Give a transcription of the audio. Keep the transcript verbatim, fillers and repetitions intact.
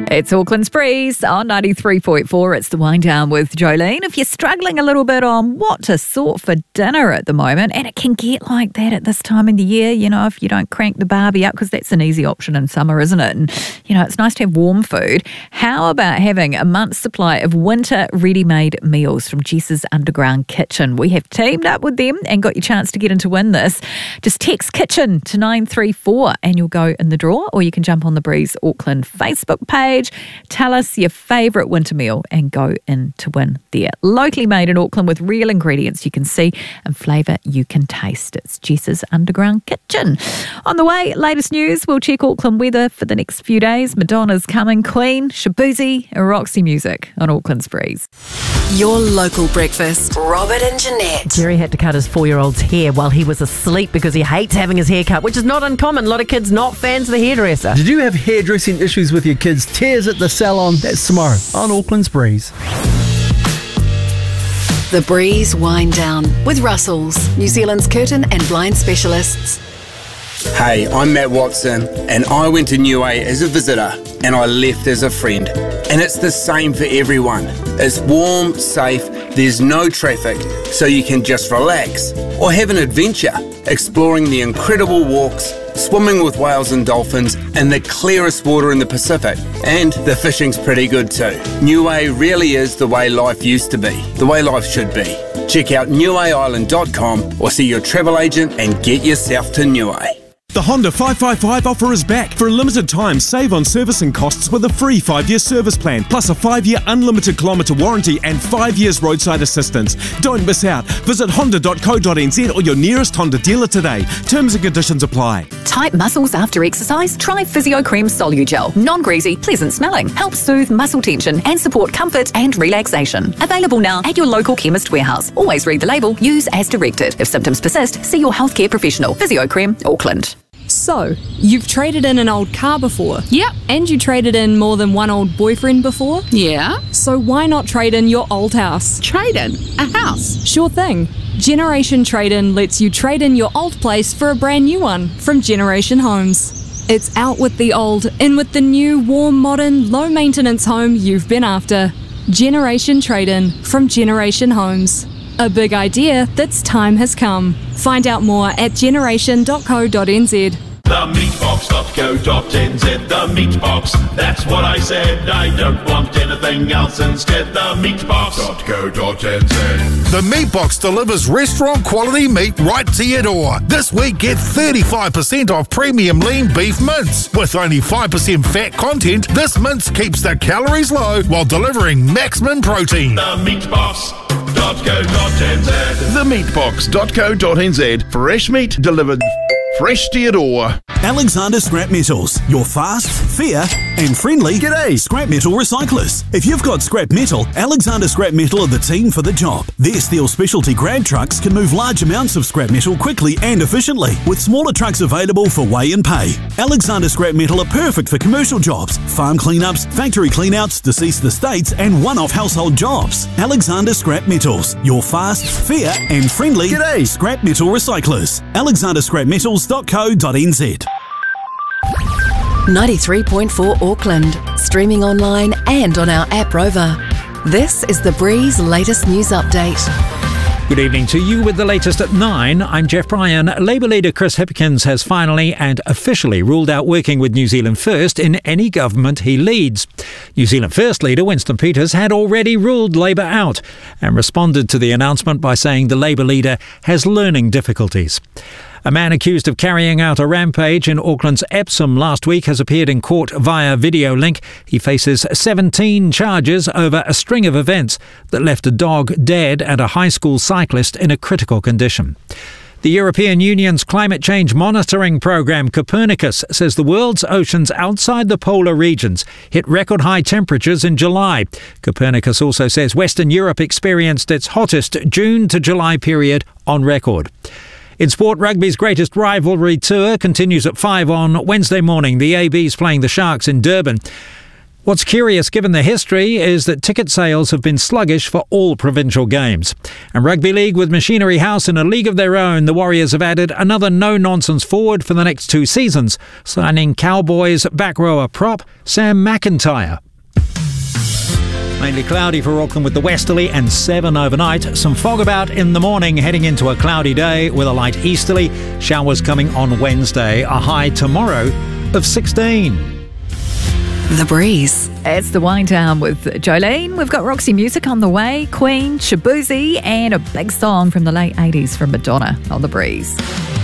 It's Auckland's Breeze on ninety-three point four. It's the wind down with Jolene. If you're struggling a little bit on what to sort for dinner at the moment, and it can get like that at this time of the year, you know, if you don't crank the barbie up, because that's an easy option in summer, isn't it? And, you know, it's nice to have warm food. How about having a month's supply of winter ready-made meals from Jess's Underground Kitchen? We have teamed up with them and got your chance to get in to win this. Just text kitchen to nine three four and you'll go in the draw, or you can jump on the Breeze Auckland Facebook page. Tell us your favourite winter meal and go in to win there. Locally made in Auckland with real ingredients you can see and flavour you can taste. It's Jess's Underground Kitchen. On the way, latest news, we'll check Auckland weather for the next few days. Madonna's coming, Queen, Shabuzi and Roxy Music on Auckland's Breeze. Your local breakfast. Robert and Jeanette. Jerry had to cut his four-year-old's hair while he was asleep because he hates having his hair cut, which is not uncommon. A lot of kids not fans of the hairdresser. Did you have hairdressing issues with your kids? Tears at the salon? That's tomorrow on Auckland's Breeze. The Breeze Wind Down with Russell's, New Zealand's curtain and blind specialists. Hey, I'm Matt Watson, and I went to Niue as a visitor, and I left as a friend. And it's the same for everyone. It's warm, safe, there's no traffic, so you can just relax or have an adventure, exploring the incredible walks, swimming with whales and dolphins, and the clearest water in the Pacific. And the fishing's pretty good too. Niue really is the way life used to be, the way life should be. Check out niue island dot com or see your travel agent and get yourself to Niue. The Honda five five five offer is back. For a limited time, save on servicing costs with a free five-year service plan, plus a five-year unlimited kilometre warranty and five years roadside assistance. Don't miss out. Visit honda dot co dot n z or your nearest Honda dealer today. Terms and conditions apply. Tight muscles after exercise? Try Physio Cream Solugel. Non-greasy, pleasant smelling. Helps soothe muscle tension and support comfort and relaxation. Available now at your local chemist warehouse. Always read the label. Use as directed. If symptoms persist, see your healthcare professional. Physio Cream, Auckland. So, you've traded in an old car before? Yep. And you traded in more than one old boyfriend before? Yeah. So why not trade in your old house? Trade in? A house? Sure thing. Generation Trade-In lets you trade in your old place for a brand new one from Generation Homes. It's out with the old, in with the new, warm, modern, low-maintenance home you've been after. Generation Trade-In from Generation Homes. A big idea that's time has come. Find out more at generation dot co dot n z. The meatbox dot co dot n z, the meatbox, that's what I said. I don't want anything else instead. The meatbox dot co dot n z. The Meatbox delivers restaurant quality meat right to your door. This week, get thirty-five percent off premium lean beef mince. With only five percent fat content, this mince keeps the calories low while delivering maximum protein. The meatbox dot co dot n z. the meatbox dot co dot n z. Fresh meat delivered fresh to your door. Alexander Scrap Metals, your fast, fair and friendly G'day. Scrap metal recyclers. If you've got scrap metal, Alexander Scrap Metal are the team for the job. Their steel specialty grab trucks can move large amounts of scrap metal quickly and efficiently, with smaller trucks available for weigh and pay. Alexander Scrap Metal are perfect for commercial jobs, farm cleanups, factory cleanouts, deceased estates and one-off household jobs. Alexander Scrap Metals, your fast, fair and friendly G'day. Scrap metal recyclers. alexander scrap metals dot co dot n z. ninety-three point four Auckland, streaming online and on our app Rover. This is The Breeze latest news update. Good evening to you with the latest at nine. I'm Jeff Bryan. Labour leader Chris Hipkins has finally and officially ruled out working with New Zealand First in any government he leads. New Zealand First leader Winston Peters had already ruled Labour out and responded to the announcement by saying the Labour leader has learning difficulties. A man accused of carrying out a rampage in Auckland's Epsom last week has appeared in court via video link. He faces seventeen charges over a string of events that left a dog dead and a high school cyclist in a critical condition. The European Union's climate change monitoring programme Copernicus says the world's oceans outside the polar regions hit record high temperatures in July. Copernicus also says Western Europe experienced its hottest June to July period on record. In sport, rugby's greatest rivalry tour continues at five on Wednesday morning. The A B's playing the Sharks in Durban. What's curious, given the history, is that ticket sales have been sluggish for all provincial games. And Rugby League with Machinery House in a league of their own, the Warriors have added another no-nonsense forward for the next two seasons, signing Cowboys back rower prop Sam McIntyre. Mainly cloudy for Auckland with the westerly and seven overnight. Some fog about in the morning, heading into a cloudy day with a light easterly. Showers coming on Wednesday. A high tomorrow of sixteen. The Breeze. It's the wind down with Jolene. We've got Roxy music on the way, Queen, Shabuzi, and a big song from the late eighties from Madonna on The Breeze.